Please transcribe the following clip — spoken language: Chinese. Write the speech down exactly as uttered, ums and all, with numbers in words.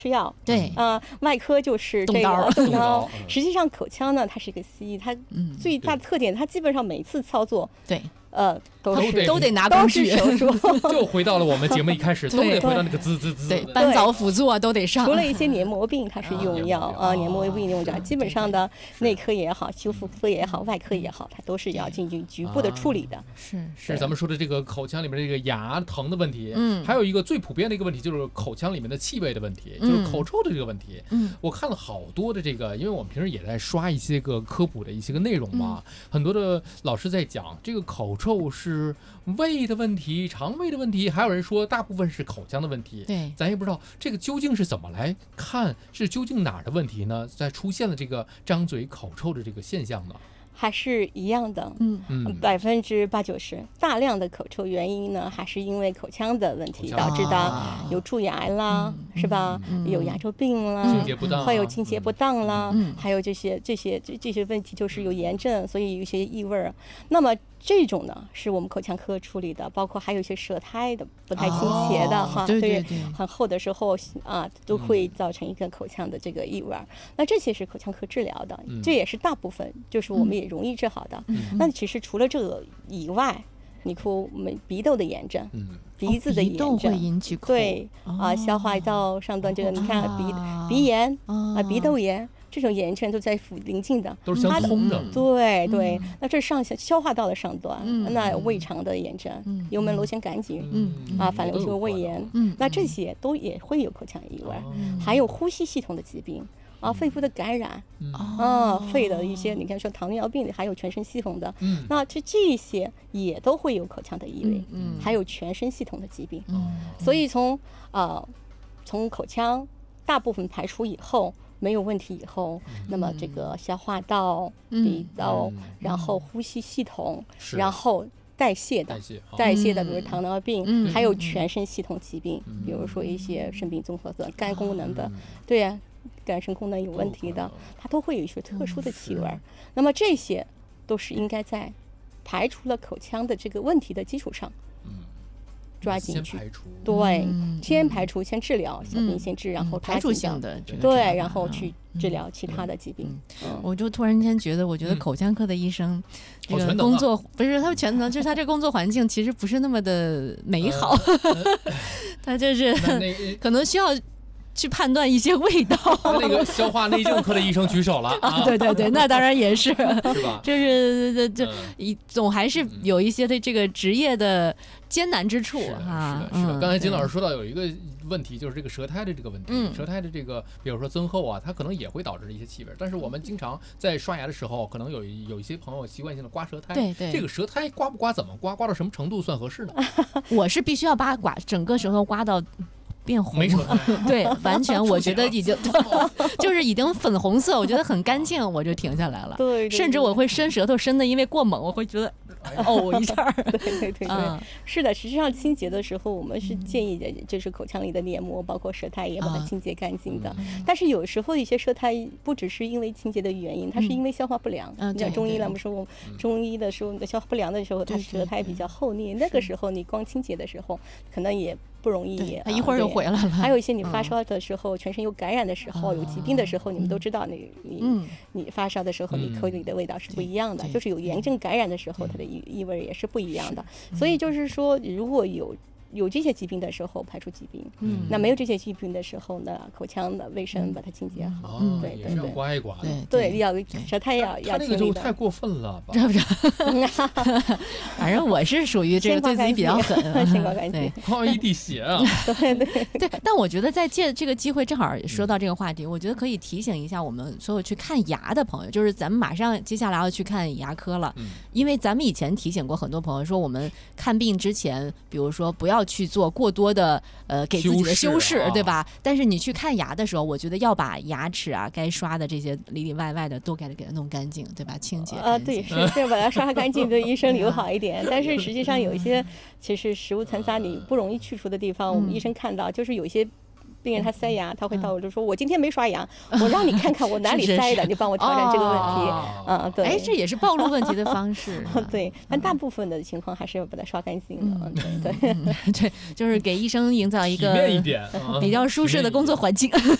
吃药， 对， 呃，外科就是这个动刀。实际上口腔呢，它是一个西医，它最大的特点，它基本上每一次操作， 对。 呃，都是都得拿工具， 都是手术。 就回到了我们节目一开始，都得回到那个滋滋滋。 对，搬早辅助啊，都得上。 除了一些黏膜病，它是用药啊，黏膜病用药。基本上的内科也好，修复科也好，外科也好，它都是要进行局部的处理的。 是是，咱们说的这个口腔里面这个牙疼的问题，嗯，还有一个最普遍的一个问题就是口腔里面的气味的问题，就是口臭的这个问题。嗯，我看了好多的这个，因为我们平时也在刷一些个科普的一些个内容嘛，很多的老师在讲这个口臭是胃的问题、肠胃的问题，还有人说大部分是口腔的问题。 对， 咱也不知道这个究竟是怎么来看，是究竟哪儿的问题呢？在出现了这个张嘴口臭的这个现象呢？ 还是一样的，嗯嗯，百分之八九十，大量的口臭原因呢，还是因为口腔的问题导致的，有蛀牙啦，嗯、是吧？嗯、有牙周病啦， 清洁不当， 还有清洁不当啦，嗯、还有这些这些这这些问题，就是有炎症，所以有一些异味儿。那么这种呢，是我们口腔科处理的，包括还有一些舌苔的不太清洁的、哦、哈， 对对对， 很厚的时候啊，都会造成一个口腔的这个异味儿。嗯、那这些是口腔科治疗的，嗯、这也是大部分，就是我们也容易治好的。嗯、那其实除了这个以外，你看我们鼻窦的炎症，嗯、鼻子的炎症、 哦、会引起口对、哦、啊，消化道上端这个，你看鼻、啊、鼻炎、哦、啊，鼻窦炎。这种炎症都在附邻近的， 都是相通的。 对对，嗯、那这是上消化道的上端，嗯、那胃肠的炎症、嗯、幽门螺旋杆菌，嗯、啊，反流性胃炎，嗯、那这些都也会有口腔异味，嗯、还有呼吸系统的疾病。啊，肺部的感染，嗯、啊，肺的一些，你看说糖尿病，还有全身系统的，嗯、那这这些也都会有口腔的异味，嗯、还有全身系统的疾病。嗯、所以从啊，从口腔大部分排除以后。没有问题以后，嗯、那么这个消化道、嗯、鼻窦，嗯、然后呼吸系统，然后代谢的、 代谢、 代谢的，比如糖尿病，嗯、还有全身系统疾病，嗯、比如说一些肾病综合症、肝功能的，嗯、对呀、啊，肝肾功能有问题的，它都会有一些特殊的气味。嗯、那么这些都是应该在排除了口腔的这个问题的基础上。抓紧去，对，嗯、先排除，先治疗，小病先治，嗯、然后排除性的， 对，然后去治疗其他的疾病。 嗯嗯、我就突然间觉得，我觉得口腔科的医生，这个工作、 嗯、 不是他全能，就是他这工作环境其实不是那么的美好，呃、他就是可能需要。去判断一些味道， 那个消化内镜科的医生举手了啊！ 对对对，那当然也是， 是吧？ 就是这一总还是有一些的这个职业的艰难之处啊。是的，是的。刚才金老师说到有一个问题，就是这个舌苔的这个问题。舌苔的这个，比如说增厚啊，它可能也会导致一些气味。但是我们经常在刷牙的时候，可能有有一些朋友习惯性的刮舌苔。 对对， 这个舌苔刮不刮怎么刮？刮到什么程度算合适呢？ 我是必须要把刮整个舌头刮到。变红， 没什么， 对，完全我觉得已经就是已经粉红色，我觉得很干净，我就停下来了。 对， 甚至我会伸舌头，伸的因为过猛，我会觉得呕一下。 对对对对，嗯、是的。实际上清洁的时候，我们是建议的，就是口腔里的黏膜，包括舌苔也把它清洁干净的。啊、但是有时候一些舌苔不只是因为清洁的原因，它是因为消化不良。嗯、像中医来说，我们中医的时候，消化不良的时候，它舌苔比较厚腻，那个时候你光清洁的时候，可能也。不容易， 它一会儿又回来了。 还有一些你发烧的时候，嗯、全身有感染的时候，嗯、有疾病的时候，你们都知道，你你、嗯、你发烧的时候，你口里的味道是不一样的，就是有炎症感染的时候，它的异异味也是不一样的。所以就是说，如果有。有这些疾病的时候排除疾病，嗯，那没有这些疾病的时候呢，口腔的卫生把它清洁好， 嗯、对对对，刮一刮， 对对，要舌苔要要清理的。他那个就太过分了吧？ 知不知道？反正我是属于这个对自己比较狠， 先刮干净， 刮一滴血啊！ 对对对，但我觉得在借这个机会，正好说到这个话题，我觉得可以提醒一下我们所有去看牙的朋友，就是咱们马上接下来要去看牙科了，嗯、因为咱们以前提醒过很多朋友说，我们看病之前，比如说不要去做过多。多的呃给自己的修饰，对吧？但是你去看牙的时候，我觉得要把牙齿啊该刷的这些里里外外的都该给它弄干净，对吧？清洁啊，对，是是把它刷干净，对医生友好一点。但是实际上有一些其实食物残渣你不容易去除的地方，我们医生看到就是有一些病人他塞牙，他会到我就说，我今天没刷牙，我让你看看我哪里塞的，你帮我调整这个问题。嗯，对。 哎，这也是暴露问题的方式。 对，但大部分的情况还是要把它刷干净的。对对对，就是给医生营造一个比较舒适的工作环境。